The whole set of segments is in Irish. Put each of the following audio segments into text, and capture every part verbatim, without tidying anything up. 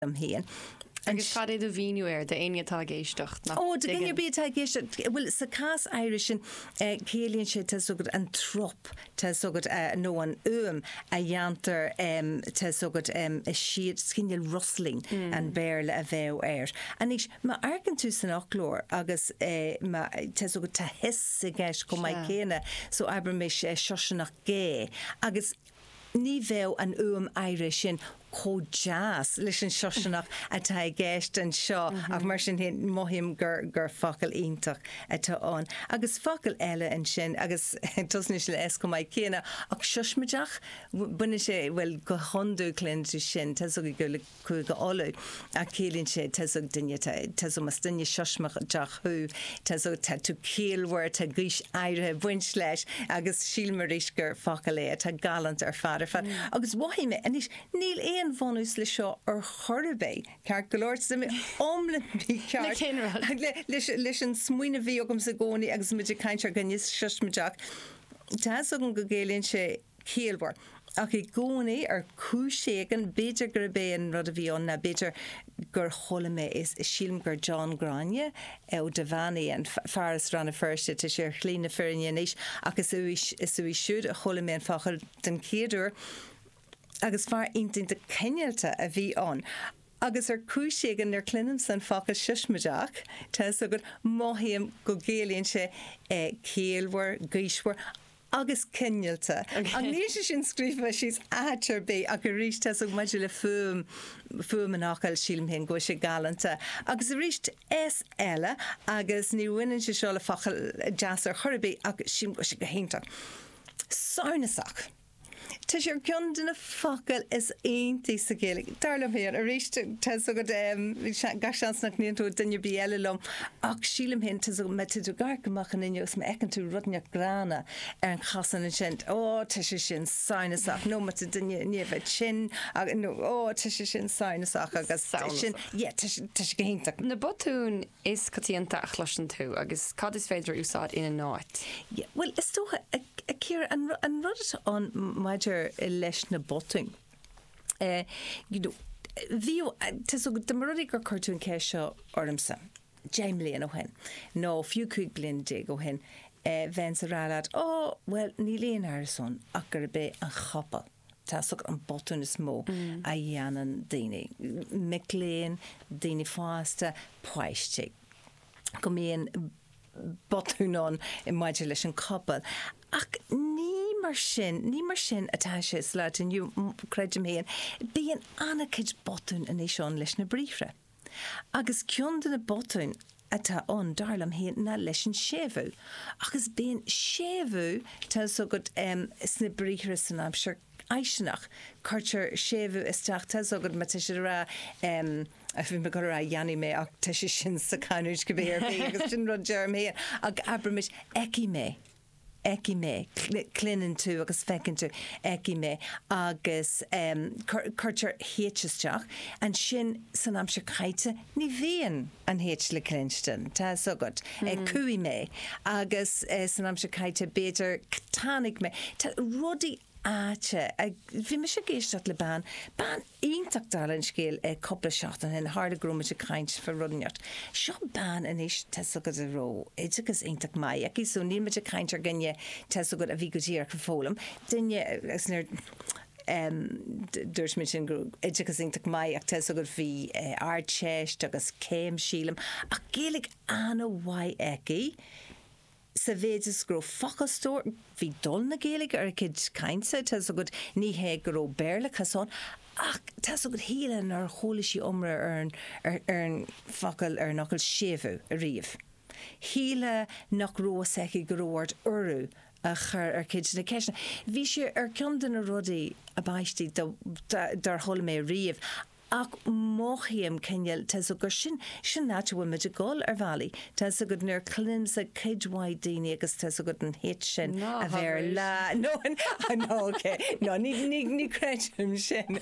am héan. Agus cad é do bhíú ar de aine tá géistecht nach. Ó, de gnne bí tá géistecht. Bhfuil sa cás Irishin céalaonn sé tá sugad an trop, tá sugad nó an uam a dheantar tá sugad is siad scinneal rustling an béirle a bheith air. Anis má argan tú san ochlór agus tá sugad tá his sa gceist go mai céine so aber mis seosanach gé agus ní bheith an uam Irishin có jazz leis an seosanach atá gceist an seo ach mar sin hen mohim gur gur focail ítach atá an. Agus focail eile an sin agus tusna le es go mai céine ach seosmaideach buna sé bhfuil go chundú clín tú sin tá go go le chu go olaú a célann sé tá duine tá mas duine seosmaideach thu tá tá tú céalhhair tá gúis éirithe buint leis agus sílmaríis gur focail é tá galant ar fad ar fad. Agus bhaime anis níl é an bhanús le seo ar chorbé ceart go leir sa omlan bí ceart leis an smuoine bhí agam sa gcónaí agus muidir caiintear gan níos seosmaideach tá an go géalaonn sé céalhhair ach i gcónaí ar cúiségan beidir gur bé an rud a bhíon na beidir gur chola mé is sílim gur John Grania ó de bhainaí an fearras ranna firste tá sé chlína fearníis agus is uí siúd a chola mé an fachar den céadú agus fear intin de ceinealta a bhí an. Agus ar cúiségan ar clinim san facha siosmaideach tá so go móthaíam go géalaonn sé céalhhair, gúishhar agus ceinealta. An níos sin scrífa síos átar bé a go ríist tá so maidir le fum fum an ácail sílim hen go sé galanta. Agus a ríist es eile agus ní bhaineann sé seo le facha jazz ar chorbé agus sim go sé go hénta. Sarnasach. Tá sé ceann duna focail is aontaí sa céala. Darlam héan a réist tá go gaseansnach níon tú duine bí eile lom ach sílam hen tá me tú gar goach an inneos me ecan tú rudneach grána ar an chasan an sin ó tá sé sin sainasach nó me duine níomh sin nó ó tá sé sin sainasach agus sin tá sé go héntaach. Na botún is catíanta a chluisin tú agus cad is féidir úsáid ina náit. Well is tócha Ciara an rud an maidir leis na botún. Bhí de marí gur chuirtún cé seo ormsa. Jaim léon ó hen. nó fiú chuig blian dig ó hen bhein sa rálaad ó well ní léon airson ach gur bé an choppa. Tá so an botún is mó a dhéanaan daoine. Mic-léon, daoine fásta, poiste. Go míon botúnán i maidir leis an coppal. Ach ní mar sin, ní mar sin atá sé leat inniu creidim héan, bíon annachid botún in é seán leis na bríomhre. Agus cion na botún atá an darlam héan na leis an séimhú. Agus bíon séimhú tá so go sna bríomhre san am seir aisenach chuirtear séimhú isteach tá so go me te sé ra a bhí me go ra dhéanaí mé ach te sé sin sa canúid go bhéir bé agus sin rud dearmé ag abramis eici mé. Eici mé, clinan tú agus fecinn tú eici mé agus chuirtear héiteisteach an sin san am se chaite ní bhíon an héit le Clinston tá sogad cuaí mé agus san am se chaite béidir tánig mé tá rudaí áte bhí me sé géisteach le ban ban ionach darlann scéal coppla seachtain hen hála grúma se chaint for runneart. Seo ban in is te sogad a ró éidegus ionach mai ag so ní me se chaintar gnne te sogad a bhí go tíar go fólam dunne gus nar dúirs mit sin grú éidegus ionach mai ag te sogad bhí ardséist agus céim sílam ach géalaigh anna bhaid eici sa bhéidir gro fachastóir bhí dul na géalaigh ar a cid cainsa tá so go ní hé go béirla chasáin ach tá so go hílan ar cholasí omra ar ar an facail ar nachil séimhú a riamh. Híle nach rósaici goróir urú a chur ar cid na ceisna. Bhí sé ar ceandan na rudaí a baistí dar thola mé riamh ach móthaíam ceal tá so gur sin sin náte me de gáil ar bhelaí tá so go nuair clin sa cidhhaid daoine agus tá so go an hit sin a bhéir le nó nó ní creidm sin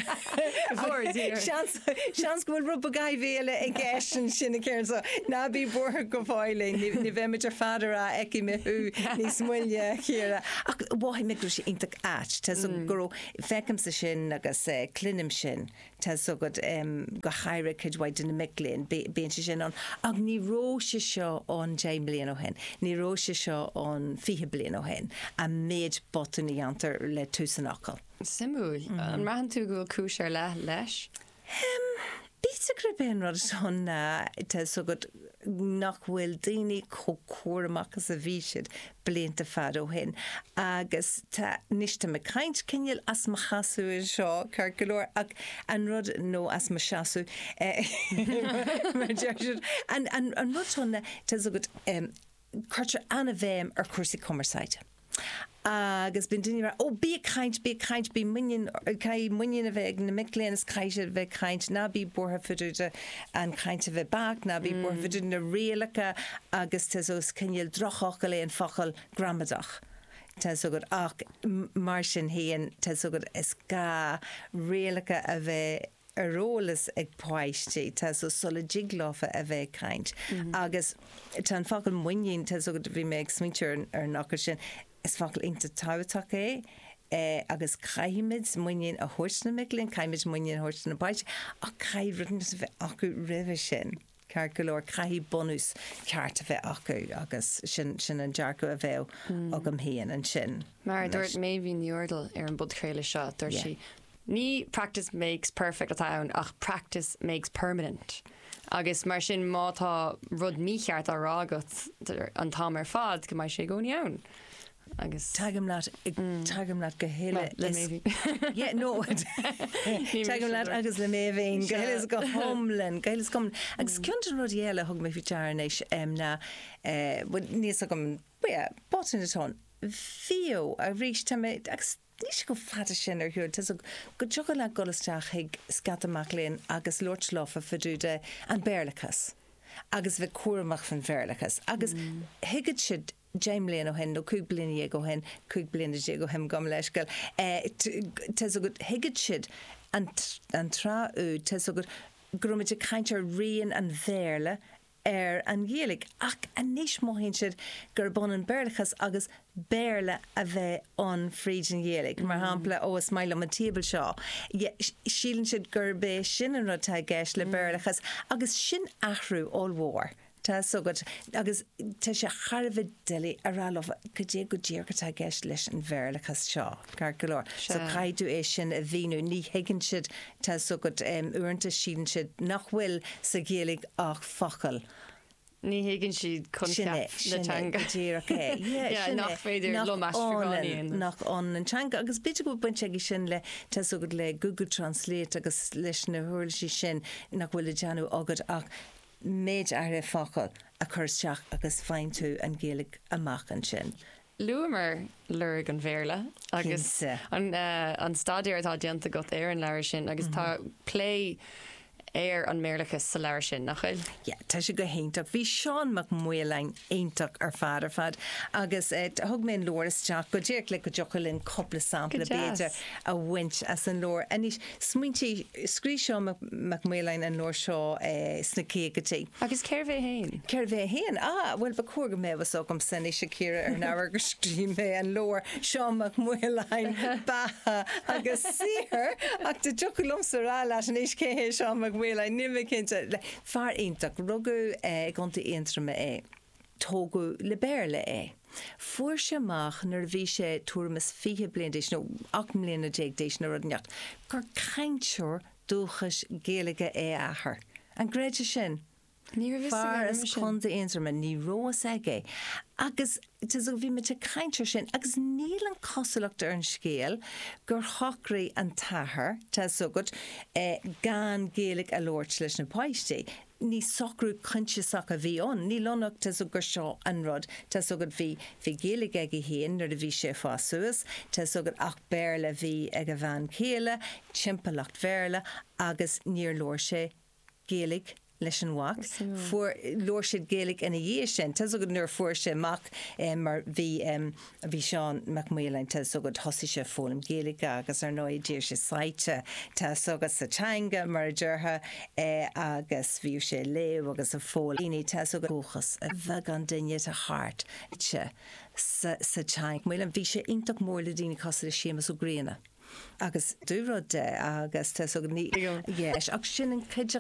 seans go bhfuil rubba gaith bhéile i gceisian sin a céir so ná bí bortha go bháile ní bheimidir fadar a eici me thu ní smuile chéara ach bháid me gur sé ionach áit tá so gur fecim sa sin agus clinim sin tá so go um, go chaire chuid waid in na miglín bíon se sin an ag ní róise seo an Jaim blian ó hen ní róise seo an fihe blian ó hen a méid botan í antar le túsan acal. Simú an rahan tú go cúis ar le leis? Bíte gribéon rud son te so go nach bhfuil daoine cócóramachchas a bhí siad blianta fad ó hen agus tá níiste me caint cinneal as ma chaú seo car golóir ag an rud nó as ma seaú an an rud sonna te so go chuirte anna bhéim ar cuasaí commerceide. agus bin duine ó bí caint bí caint bí muin cai muin a bheith na miléanas caiise bheith caint na bí bortha fiúide an caint a bheith bach na bí bortha fiúide na réalacha agus te os cinneal drochach le an fochail gramadach. Te so go ach mar sin héan te so go is ga réalacha a bheith arólas ag páistí tá so sola jigláfa a bheith caint. agus tá an focail muin te so go bhí mé ag smítear ar nachir sin is focail inta táhaach é eh, agus caiimiid muin a thuirsna milinn, caiimiid muin a thuirsna báid a caiimhrin a bheith acu rih sin. Car golóir caihí bonús ceart a bheith acu agus sin sin an dearcu a bheith agam héan an sin. Mar dúirt mé bhí níordal ar an bud chéile seo dúir si ní practice makes perfect atá ann ach practice makes permanent. Agus mar sin mátá rud mícheart a rágat an tám ar fad go mai sé gcóí ann. Agus Tagim leat tagim leat go héile le mé yeah no tagim leat agus le mé bhín go héile go homlan go héile gom agus ceantar rud eile thug mé fitarnéis am na níos a gom botin atá fío a rís tá mé agus níos go fada sin ar thuúil tas go tucha le golasteach ag scataach léon agus loirtlofa faúide an bearlachas agus bheith cuaramach fan bearlachas agus hiigid siad Jaim léon ó hen nó cúig bliana go hen cúig bliana go hem gom leiscail tas go hiigid siad an trá ú tas go gromide caiintear rion an bhéirle ar an ghéalaigh ach a níos móhén siad gur bon an bearlachas agus béirle a bheith an fríd an ghéalaigh mar hampla ó is mail am an tíbal seo sílann siad gur bé sin an rudtá gceis le bearlachas agus sin ahrú allmhór. Tá sogad agus tá sé charbh dili arálah go dé go ddíir go tá gceist leis an bhearlachas seo gar golóir. So caiidú é sin a bhíú ní higann siad tá sogad uanta sílan siad nach bhfuil sa ghéalaigh ach focail. Ní higann siad chun letanga nach féidir lo nach an antanga agus bit go buinte sin le tá sogad le Google Translate agus leis na thuirla sí sin nach bhfuil deanú agad ach méid ar focail a chuteach agus féin tú an ghéalaigh amach an sin. Luamer lurig an bhéirle agus an an stadiir atá dianta go ar an leir sin agus tá play éir an méirlachas sa leir sin nachil? Ja, tá sé go héintach. Bhí Seán mac muolein éintach ar fad ar fad agus thug mé an lóiristeach go ddíir le go jocailinn coppla sampla béidir a bhaint as an lóir. A níos smuintí scrí Seán mac muolein an lóir seo sna céagatí. Agus céir bheith héin? Céir bheith héin? Ah, bhfuil ba cuaga mé bh sogam san is Shakira ar náhar go scrí mé an lóir Seán mac muolein batha agus sihir ach de jocailm sa rá leis an is céhé Seán mac I nimmer cinnte far intach rugu gonta intrame é. Tógu le béirle é. Fuair sé amach nar bhí sé tuamas fiche bliain déis nó ach mbliana déag déis na rudneacht. Gur caintseoir dúchas géalaige é athair. An gréide sin. Far is conta intrame ní roas aige. Agus tis bhí me te caintear sin agus níl an cosalacht ar an scéal gur thocraí an tathair tá sogad gan géalaigh a lóirt leis na páistí. Ní socrú chuintseach a bhí an, ní lonach tá gur seo an rud tá sogad bhí bhí géalaigh ag héan nar a bhí sé fá suas, tá sogad ach béirle bhí ag a bhean céile, timpalacht bhéirle agus níor lóir sé géalaigh leis an wach. Fuair lóir siad géalaigh ina dhé sin, tá sogad nuair fuair sé mac mar bhí bhí Seán mac muolein tá sogad thosaí sé fólam géalaigh agus ar nó dír sé saite tá sogad sa teanga mar dúrtha agus bhíú sé léamh agus a fól. Iní tá sogad bhuachas a bheith an duine a thart se sa teang. Muoileann bhí sé intach mór le daoine cos le sémas ó gréana. agus dúró de agus tá so ní ach sin an chuide